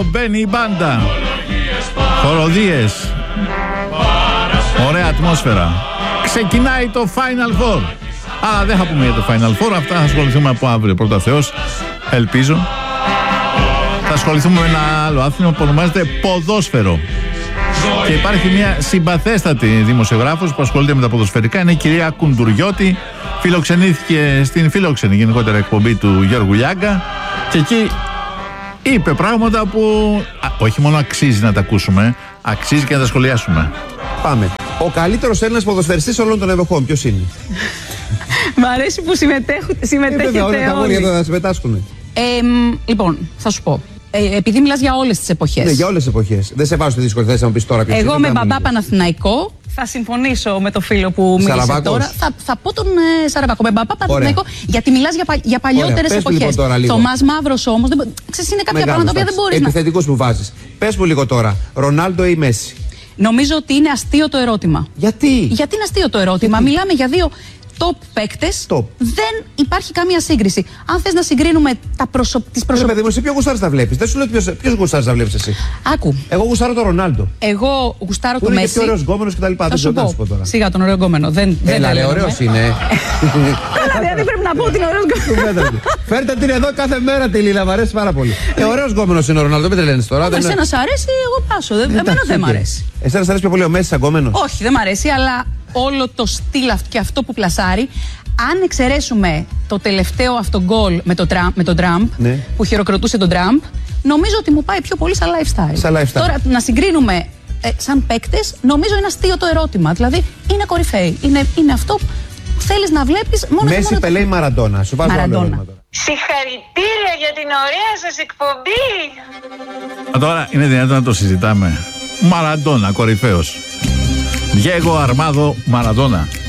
μπαίνει η μπάντα. Χοροδίες. Ωραία ατμόσφαιρα. Ξεκινάει το Final Four. Αλλά δεν θα πούμε για το Final Four. Αυτά θα ασχοληθούμε από αύριο, πρώτα Θεός. Ελπίζω. Θα ασχοληθούμε με ένα άλλο άθλημα που ονομάζεται ποδόσφαιρο. Και υπάρχει μια συμπαθέστατη δημοσιογράφος που ασχολείται με τα ποδοσφαιρικά. Είναι η κυρία Κουντουριώτη. Φιλοξενήθηκε στην φιλόξενη γενικότερα εκπομπή του Γιώργου Λιάγκα. Και εκεί είπε πράγματα που όχι μόνο αξίζει να τα ακούσουμε, αξίζει και να τα σχολιάσουμε. Πάμε. Ο καλύτερος Έλληνας ποδοσφαιριστής όλων των εποχών, ποιος είναι? Μ' αρέσει που συμμετέχετε όλοι. Όλοι θα συμμετάσχουν. Λοιπόν, θα σου πω. Επειδή μιλάς για όλες τις εποχές. Ναι, για όλες τις εποχές. Δεν σε βάζω στη δύσκολη θέση να μου πεις τώρα ποιος είναι. Εγώ με μπαμπά Παναθηναϊκό θα συμφωνήσω με το φίλο που μίλησε τώρα. Θα πω τον Σαραβάκο. Με μπαμπά Παναθηναϊκό, γιατί μιλάς για παλιότερες εποχές. Θωμάς Μαύρος όμως, ξέρεις, είναι κάποια πράγματα που δεν μπορείς να. Επιθετικούς που βάζεις. Πες μου λίγο τώρα, Ρονάλντο ή Μέση? Νομίζω ότι είναι αστείο το ερώτημα. Γιατί? Γιατί είναι αστείο το ερώτημα? Μιλάμε για δύο top παίκτες. Δεν υπάρχει καμία σύγκριση. Αν θες να συγκρίνουμε τις προσωπικές. Παιδί μου, εσύ ποιο γουστάρεις να βλέπεις? Δεν σου λέω ποιος γουστάρεις να βλέπεις εσύ. Άκου. Εγώ γουστάρω τον Ρονάλντο. Εγώ γουστάρω τον Μέση. Μέση. Είναι και ωραίος γκόμενος κτλ. Θα σου πω τώρα. Σιγά τον ωραίο γκόμενο. Δεν λέει ωραίος είναι. Δηλαδή πρέπει να πω ότι είναι ωραίος γκόμενος. Φέρτε την εδώ κάθε μέρα τη Λίλα, μ' αρέσει πάρα πολύ. Ωραίος γκόμενος είναι ο Ρονάλντο, μην τρελαίνεις τώρα. Εσένα σ' αρέσει, εγώ πάσω. Εμένα δεν μ' αρέσει. Εσένα σ' αρέσει πιο πολύ ο Μέση σαν γκόμενος? Όχι, δεν μ' αρέσει, αλλά όλο το στυλ και αυτό που πλασάρει. Αν εξαιρέσουμε το τελευταίο αυτό γκολ με τον Τραμπ, ναι, που χειροκροτούσε τον Τραμπ, νομίζω ότι μου πάει πιο πολύ σαν lifestyle. Τώρα να συγκρίνουμε σαν παίκτες, νομίζω είναι αστείο το ερώτημα. Δηλαδή είναι κορυφαίοι. Είναι αυτό που θέλεις να βλέπεις μόνο. Μέση, Πελέ ή Μαραντόνα? Σου βάζω άλλο ερώτημα τώρα. Συγχαρητήρια για την ωραία σας εκπομπή. Τώρα είναι δυνατόν να το συζητάμε? Μαραντόνα, κορυφαίος. Διέγκο Αρμάδο Μαραντόνα.